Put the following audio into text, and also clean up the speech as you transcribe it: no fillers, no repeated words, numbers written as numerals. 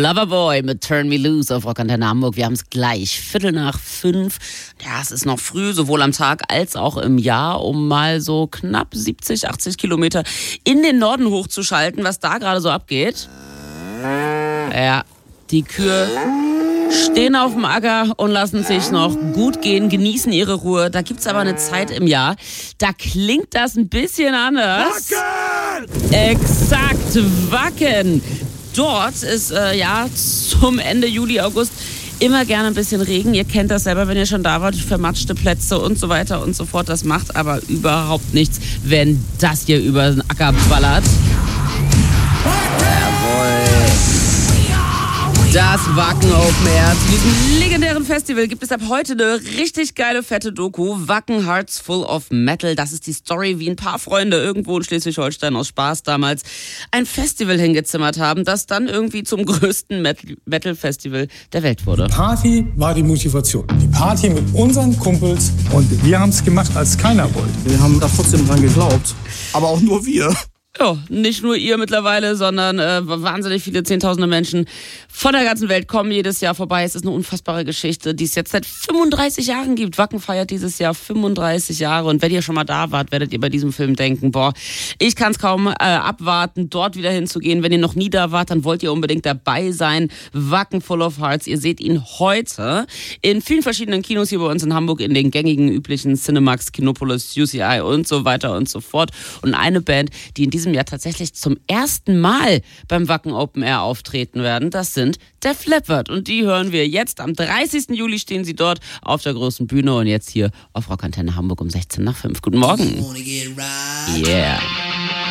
Loverboy mit Turn Me Loose auf Rockantenne Hamburg. Wir haben es gleich 5:15. Ja, es ist noch früh, sowohl am Tag als auch im Jahr, um mal so knapp 70, 80 Kilometer in den Norden hochzuschalten, was da gerade so abgeht. Ja, die Kühe stehen auf dem Acker und lassen sich noch gut gehen, genießen ihre Ruhe. Da gibt's aber eine Zeit im Jahr, da klingt das ein bisschen anders. Wacken! Exakt, Wacken. Dort ist zum Ende Juli, August immer gerne ein bisschen Regen. Ihr kennt das selber, wenn ihr schon da wart, vermatschte Plätze und so weiter und so fort. Das macht aber überhaupt nichts, wenn das hier über den Acker ballert. Das Wacken Open Air. Zu diesem legendären Festival gibt es ab heute eine richtig geile, fette Doku. Wacken Hearts Full of Metal. Das ist die Story, wie ein paar Freunde irgendwo in Schleswig-Holstein aus Spaß damals ein Festival hingezimmert haben, das dann irgendwie zum größten Metal-Festival der Welt wurde. Die Party war die Motivation. Die Party mit unseren Kumpels. Und wir haben es gemacht, als keiner wollte. Wir haben da trotzdem dran geglaubt. Aber auch nur wir. Ja, nicht nur ihr mittlerweile, sondern wahnsinnig viele Zehntausende Menschen von der ganzen Welt kommen jedes Jahr vorbei. Es ist eine unfassbare Geschichte, die es jetzt seit 35 Jahren gibt. Wacken feiert dieses Jahr 35 Jahre. Und wenn ihr schon mal da wart, werdet ihr bei diesem Film denken, boah, ich kann es kaum abwarten, dort wieder hinzugehen. Wenn ihr noch nie da wart, dann wollt ihr unbedingt dabei sein. Wacken Full of Hearts. Ihr seht ihn heute in vielen verschiedenen Kinos hier bei uns in Hamburg, in den gängigen, üblichen Cinemax, Kinopolis, UCI und so weiter und so fort. Und eine Band, die in diesem Jahr tatsächlich zum ersten Mal beim Wacken Open Air auftreten werden, das sind Def Leppard. Und die hören wir jetzt. Am 30. Juli stehen sie dort auf der großen Bühne und jetzt hier auf Rockantenne Hamburg um 16:05. Guten Morgen. Yeah.